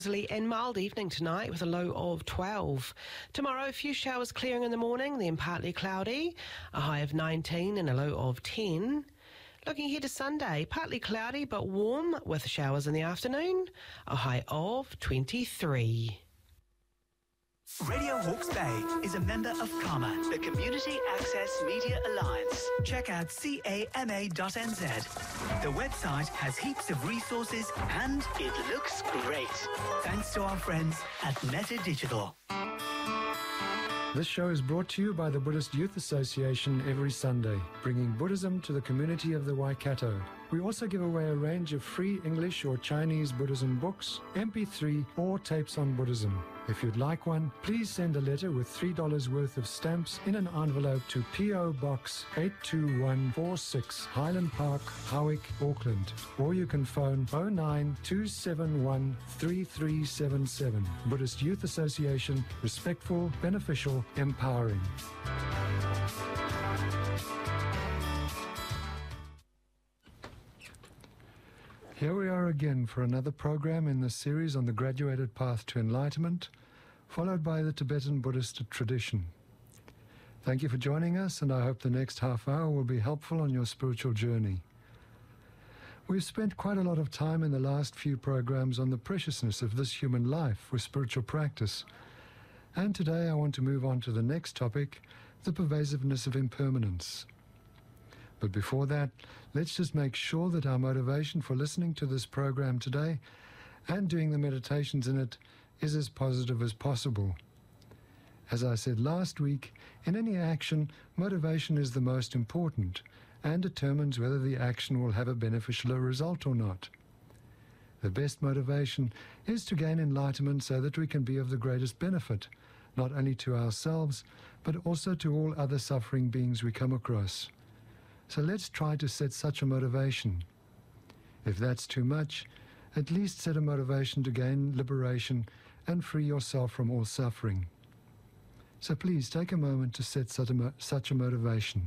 And mild evening tonight with a low of 12. Tomorrow, a few showers clearing in the morning, then partly cloudy, a high of 19 and a low of 10. Looking ahead to Sunday, partly cloudy but warm with showers in the afternoon, a high of 23. Radio Hawke's Bay is a member of CAMA, the Community Access Media Alliance. Check out cama.nz. The website has heaps of resources and it looks great. Thanks to our friends at Meta Digital. This show is brought to you by the Buddhist Youth Association every Sunday, bringing Buddhism to the community of the Waikato. We also give away a range of free English or Chinese Buddhism books, MP3 or tapes on Buddhism. If you'd like one, please send a letter with $3 worth of stamps in an envelope to P.O. Box 82146, Highland Park, Howick, Auckland. Or you can phone 09271 3377. Buddhist Youth Association, respectful, beneficial, empowering. Here we are again for another program in the series on the graduated path to enlightenment, followed by the Tibetan Buddhist tradition. Thank you for joining us, and I hope the next half hour will be helpful on your spiritual journey. We've spent quite a lot of time in the last few programs on the preciousness of this human life for spiritual practice, and today I want to move on to the next topic, the pervasiveness of impermanence. But before that, let's just make sure that our motivation for listening to this program today and doing the meditations in it is as positive as possible. As I said last week, in any action, motivation is the most important and determines whether the action will have a beneficial result or not. The best motivation is to gain enlightenment so that we can be of the greatest benefit, not only to ourselves, but also to all other suffering beings we come across. So let's try to set such a motivation. If that's too much, at least set a motivation to gain liberation and free yourself from all suffering. So please take a moment to set such a motivation.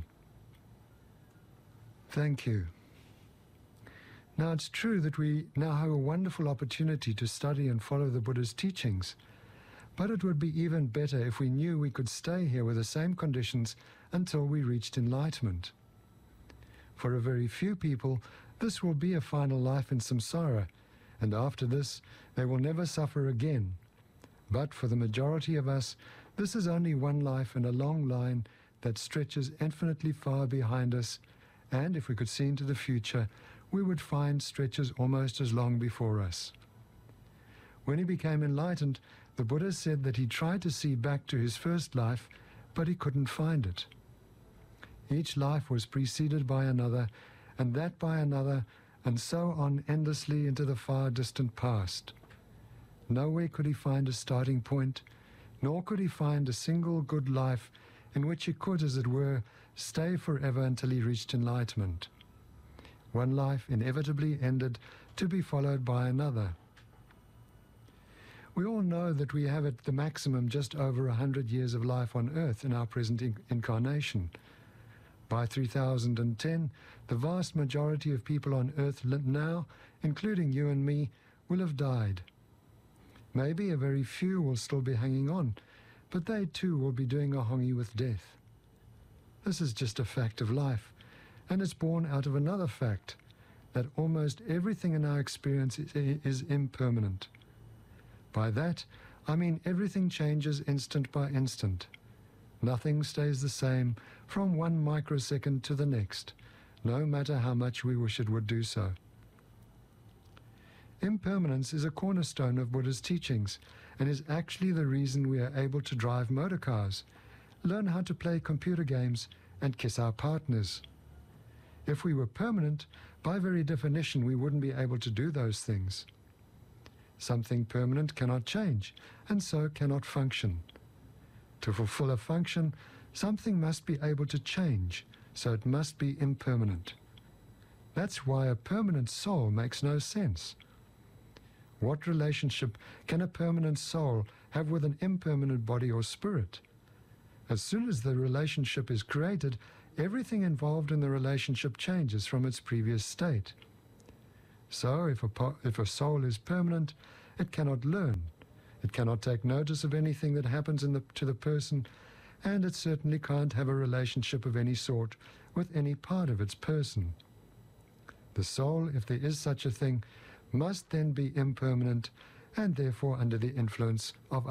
Thank you. Now it's true that we now have a wonderful opportunity to study and follow the Buddha's teachings, but it would be even better if we knew we could stay here with the same conditions until we reached enlightenment. For a very few people, this will be a final life in samsara, and after this, they will never suffer again. But for the majority of us, this is only one life in a long line that stretches infinitely far behind us, and if we could see into the future, we would find stretches almost as long before us. When he became enlightened, the Buddha said that he tried to see back to his first life, but he couldn't find it. Each life was preceded by another, and that by another, and so on endlessly into the far distant past. Nowhere could he find a starting point, nor could he find a single good life in which he could, as it were, stay forever until he reached enlightenment. One life inevitably ended, to be followed by another. We all know that we have at the maximum just over 100 years of life on earth in our present incarnation. By 3010, the vast majority of people on earth now, including you and me, will have died. Maybe a very few will still be hanging on, but they too will be doing a hongi with death. This is just a fact of life, and it's born out of another fact, that almost everything in our experience is impermanent. By that, I mean everything changes instant by instant. Nothing stays the same from one microsecond to the next, no matter how much we wish it would do so. Impermanence is a cornerstone of Buddha's teachings and is actually the reason we are able to drive motor cars, learn how to play computer games, and kiss our partners. If we were permanent, by very definition, we wouldn't be able to do those things. Something permanent cannot change, and so cannot function. To fulfill a function, something must be able to change, so it must be impermanent. That's why a permanent soul makes no sense. What relationship can a permanent soul have with an impermanent body or spirit? As soon as the relationship is created, everything involved in the relationship changes from its previous state. So if a soul is permanent, It cannot learn. It cannot take notice of anything that happens to the person, and it certainly can't have a relationship of any sort with any part of its person. The soul, if there is such a thing, must then be impermanent and therefore under the influence of